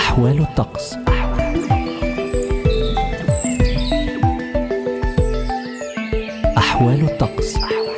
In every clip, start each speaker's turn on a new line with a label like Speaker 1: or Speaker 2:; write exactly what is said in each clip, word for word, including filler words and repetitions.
Speaker 1: أحوال الطقس. أحوال الطقس.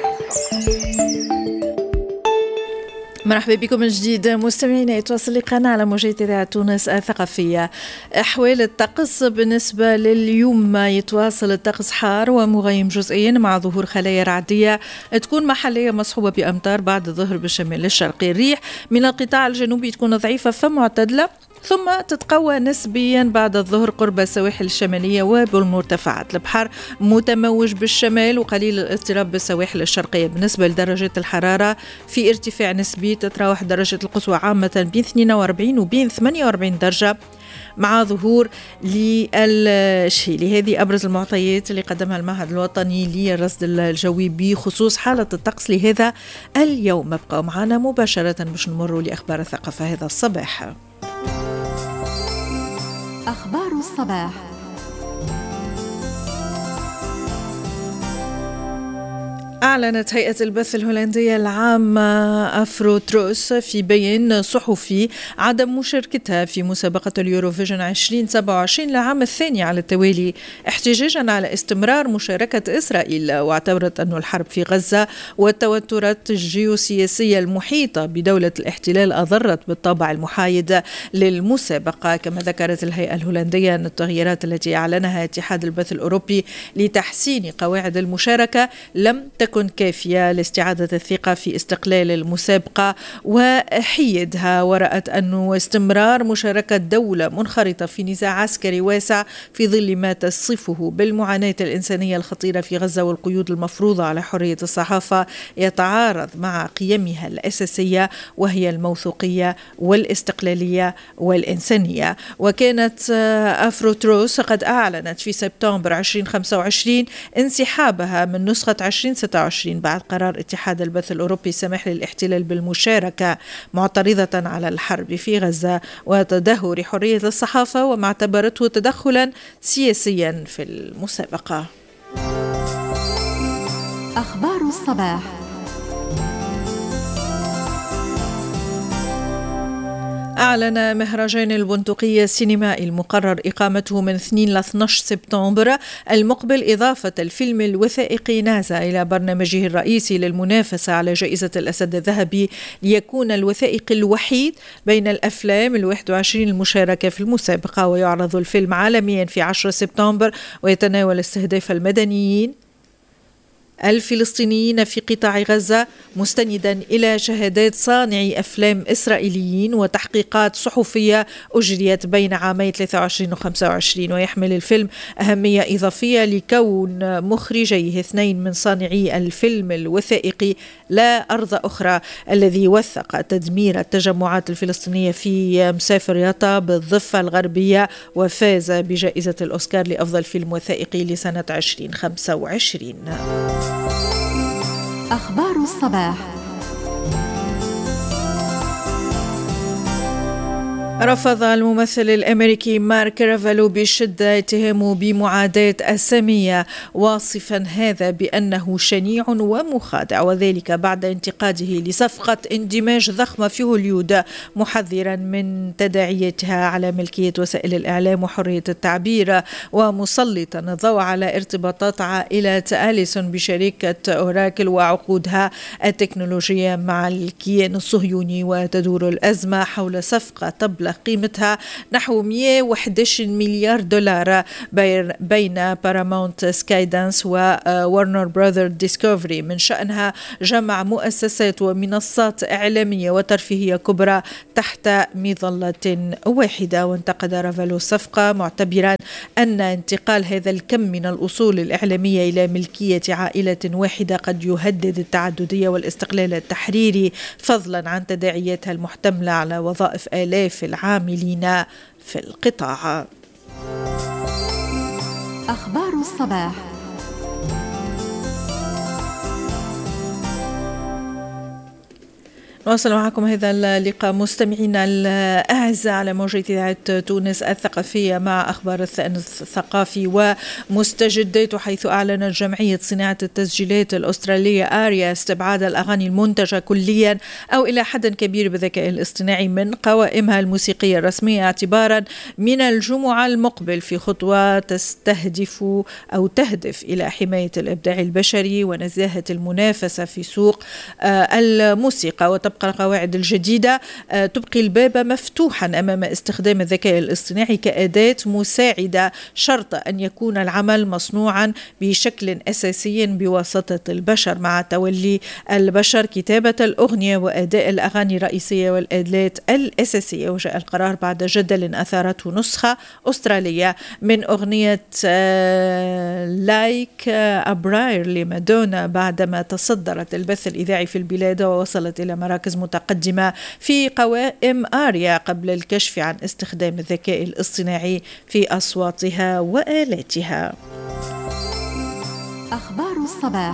Speaker 2: مرحبا بكم من جديد مستمعينا، يتواصل لقاءنا على موجات إذاعة تونس الثقافية. أحوال الطقس بالنسبة لليوم، يتواصل الطقس حار ومغيم جزئيا مع ظهور خلايا رعدية تكون محلية مصحوبة بأمطار بعد الظهر بالشمال الشرقي. الريح من القطاع الجنوبي تكون ضعيفة فمعتدلة، ثم تتقوى نسبيا بعد الظهر قرب السواحل الشمالية وبالمرتفعات. البحر متموج بالشمال وقليل الاضطراب بالسواحل الشرقية. بالنسبة لدرجة الحرارة في ارتفاع نسبي، تتراوح درجة القصوى عامة بين اثنين وأربعين وبين ثمانية وأربعين درجة مع ظهور للشيلي. هذه أبرز المعطيات اللي قدمها المعهد الوطني للرصد الجوي بخصوص حالة الطقس لهذا اليوم. ابقوا معنا مباشرة باش نمروا لأخبار الثقافة هذا الصباح.
Speaker 3: أخبار الصباح.
Speaker 2: أعلنت هيئة البث الهولندية العامة أفرو تروس في بيان صحفي عدم مشاركتها في مسابقة اليوروفيجن عشرين سبعة وعشرين للعام الثاني على التوالي، احتجاجا على استمرار مشاركة إسرائيل. واعتبرت أن الحرب في غزة والتوترات الجيوسياسية المحيطة بدولة الاحتلال أضرت بالطابع المحايد للمسابقة. كما ذكرت الهيئة الهولندية أن التغييرات التي أعلنها اتحاد البث الأوروبي لتحسين قواعد المشاركة لم تكن تكون كافية لاستعادة الثقة في استقلال المسابقة وحيدها، ورأت أنه استمرار مشاركة دولة منخرطة في نزاع عسكري واسع في ظل ما تصفه بالمعاناة الإنسانية الخطيرة في غزة والقيود المفروضة على حرية الصحافة يتعارض مع قيمها الأساسية، وهي الموثوقية والاستقلالية والإنسانية. وكانت أفرو تروس قد أعلنت في سبتمبر عشرين خمسة وعشرين انسحابها من نسخة عشرين ستة وعشرين بعد قرار اتحاد البث الأوروبي السماح للاحتلال بالمشاركة، معترضة على الحرب في غزة وتدهور حرية الصحافة، وما اعتبرته تدخلا سياسيا في المسابقة.
Speaker 3: أخبار الصباح.
Speaker 2: أعلن مهرجان البندقية السينمائي المقرر إقامته من اثنين إلى اثني عشر سبتمبر المقبل إضافة الفيلم الوثائقي نازا إلى برنامجه الرئيسي للمنافسة على جائزة الأسد الذهبي، ليكون الوثائقي الوحيد بين الأفلام الواحد وعشرين المشاركة في المسابقة. ويعرض الفيلم عالميا في عشرة سبتمبر، ويتناول استهداف المدنيين الفلسطينيين في قطاع غزة، مستندا إلى شهادات صانعي أفلام إسرائيليين وتحقيقات صحفية أجريت بين عامي ثلاثة وعشرين و خمسة وعشرين. ويحمل الفيلم أهمية إضافية لكون مخرجيه اثنين من صانعي الفيلم الوثائقي لا أرض أخرى، الذي وثق تدمير التجمعات الفلسطينية في مسافر يطا بالضفة الغربية، وفاز بجائزة الأوسكار لأفضل فيلم وثائقي لسنة عشرين خمسة وعشرين.
Speaker 3: أخبار الصباح.
Speaker 2: رفض الممثل الأمريكي مارك رافالو بشدة اتهامه بمعاداة السامية، واصفا هذا بأنه شنيع ومخادع، وذلك بعد انتقاده لصفقة اندماج ضخمة في هوليود، محذرا من تداعياتها على ملكية وسائل الإعلام وحرية التعبير، ومسلطا الضوء على ارتباطات عائلة أليسون بشركة أوراكل وعقودها التكنولوجية مع الكيان الصهيوني. وتدور الأزمة حول صفقة تبلغ قيمتها نحو مئة وأحد عشر مليار دولار بين بارامونت سكاي دانس وورنر براذر ديسكوفري، من شأنها جمع مؤسسات ومنصات إعلامية وترفيهية كبرى تحت مظلة واحدة. وانتقد رافالو الصفقة، معتبرا أن انتقال هذا الكم من الأصول الإعلامية إلى ملكية عائلة واحدة قد يهدد التعددية والاستقلال التحريري، فضلا عن تداعياتها المحتملة على وظائف آلاف العاملين في القطاع.
Speaker 3: أخبار الصباح.
Speaker 2: نواصل معكم هذا اللقاء مستمعينا الأعزاء على موجة إذاعة تونس الثقافية مع أخبار الثأن الثقافي ومستجداته، حيث أعلنت جمعية صناعة التسجيلات الأسترالية آريا استبعاد الأغاني المنتجة كليا أو إلى حد كبير بالذكاء الاصطناعي من قوائمها الموسيقية الرسمية اعتبارا من الجمعة المقبل، في خطوة تستهدف أو تهدف إلى حماية الإبداع البشري ونزاهة المنافسة في سوق الموسيقى. وتبقى القواعد الجديدة تبقي الباب مفتوحا أمام استخدام الذكاء الاصطناعي كأداة مساعدة، شرط أن يكون العمل مصنوعا بشكل أساسي بواسطة البشر، مع تولي البشر كتابة الأغنية وأداء الأغاني الرئيسية والآلات الأساسية. وجاء القرار بعد جدل أثارته نسخة أسترالية من أغنية لايك أبراير لمادونا بعدما تصدرت البث الإذاعي في البلاد ووصلت إلى مراكز متقدمة في قوائم آريا قبل الكشف عن استخدام الذكاء الاصطناعي في أصواتها وآلاتها.
Speaker 3: أخبار الصباح.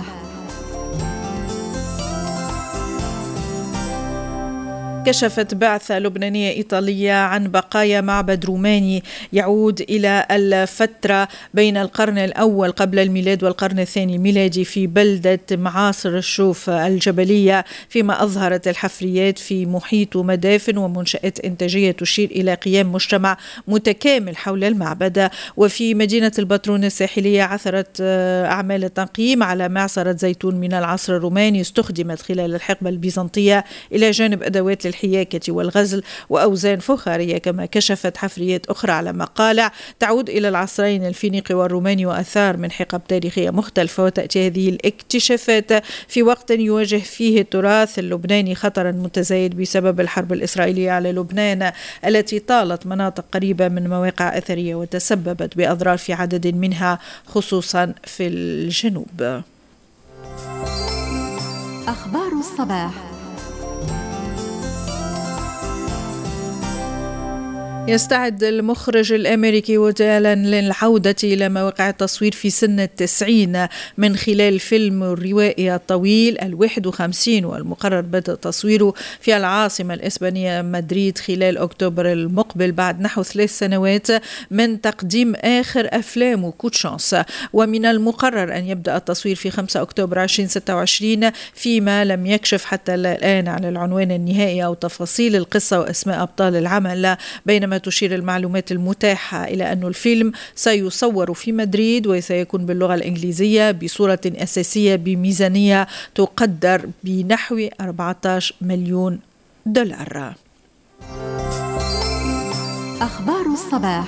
Speaker 2: كشفت بعثة لبنانية إيطالية عن بقايا معبد روماني يعود إلى الفترة بين القرن الأول قبل الميلاد والقرن الثاني الميلادي في بلدة معاصر الشوف الجبلية، فيما أظهرت الحفريات في محيط مدافن ومنشآت إنتاجية تشير إلى قيام مجتمع متكامل حول المعبد. وفي مدينة البترون الساحلية عثرت أعمال التنقيم على معصرة زيتون من العصر الروماني استخدمت خلال الحقبة البيزنطية إلى جانب أدوات الحياكة والغزل وأوزان فخارية، كما كشفت حفريات أخرى على مقالع تعود إلى العصرين الفينيقي والروماني وأثار من حقب تاريخية مختلفة. وتأتي هذه الاكتشافات في وقت يواجه فيه التراث اللبناني خطرا متزايد بسبب الحرب الإسرائيلية على لبنان التي طالت مناطق قريبة من مواقع أثرية وتسببت بأضرار في عدد منها خصوصا في الجنوب.
Speaker 3: أخبار الصباح.
Speaker 2: يستعد المخرج الأمريكي وودي آلن للعودة إلى مواقع التصوير في سن التسعين من خلال فيلم الروائي الطويل الواحد وخمسين، والمقرر بدء تصويره في العاصمة الإسبانية مدريد خلال أكتوبر المقبل بعد نحو ثلاث سنوات من تقديم آخر أفلامه كوت شانس. ومن المقرر أن يبدأ التصوير في خمسة أكتوبر ألفين وستة وعشرين، فيما لم يكشف حتى الآن على العنوان النهائي أو تفاصيل القصة وأسماء أبطال العمل، بينما تشير المعلومات المتاحة إلى أن الفيلم سيصور في مدريد وسيكون باللغة الإنجليزية بصورة أساسية بميزانية تقدر بنحو أربعة عشر مليون دولار.
Speaker 3: أخبار الصباح.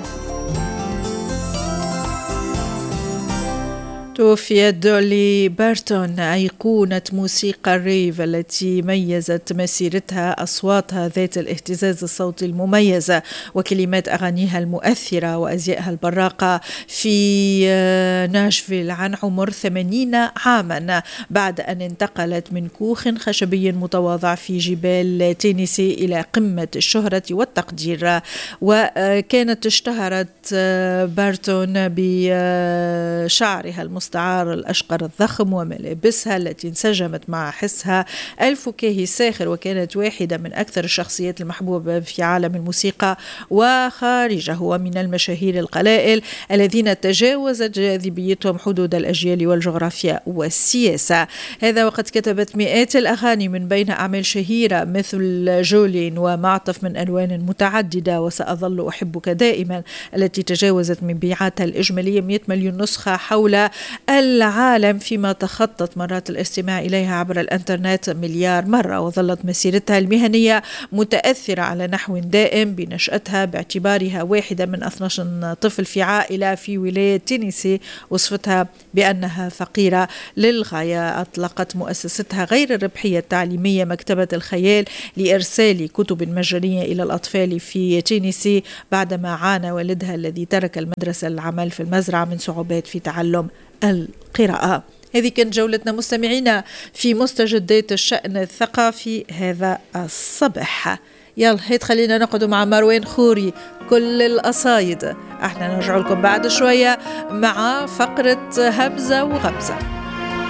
Speaker 2: توفيت دولي بارتون أيقونة موسيقى الريف التي ميزت مسيرتها أصواتها ذات الاهتزاز الصوتي المميزة وكلمات أغانيها المؤثرة وأزيائها البراقة في ناشفيل عن عمر ثمانين عاما، بعد أن انتقلت من كوخ خشبي متواضع في جبال تينيسي إلى قمة الشهرة والتقدير. وكانت اشتهرت بارتون بشعرها المستعار الأشقر الضخم وملابسها التي انسجمت مع حسها الفكاهي الساخر، وكانت واحدة من أكثر الشخصيات المحبوبة في عالم الموسيقى وخارجه، ومن المشاهير القلائل الذين تجاوزت جاذبيتهم حدود الأجيال والجغرافيا والسياسة. هذا وقد كتبت مئات الأغاني من بين أعمال شهيرة مثل جولين ومعطف من ألوان متعددة وسأظل أحبك دائما التي تجاوزت مبيعاتها الإجمالية مئة مليون نسخة حول العالم، فيما تخطت مرات الاستماع إليها عبر الانترنت مليار مرة. وظلت مسيرتها المهنية متأثرة على نحو دائم بنشأتها باعتبارها واحدة من اثني عشر طفل في عائلة في ولاية تينيسي وصفتها بأنها فقيرة للغاية. أطلقت مؤسستها غير الربحية التعليمية مكتبة الخيال لإرسال كتب مجانية إلى الأطفال في تينيسي بعدما عانى والدها الذي ترك المدرسة للعمل في المزرعة من صعوبات في تعلم القراءة. هذه كانت جولتنا مستمعينا في مستجدات الشأن الثقافي هذا الصباح. يلا هيت خلينا نقعد مع مروان خوري كل القصايد. احنا نرجع لكم بعد شوية مع فقرة همزة وغمزة.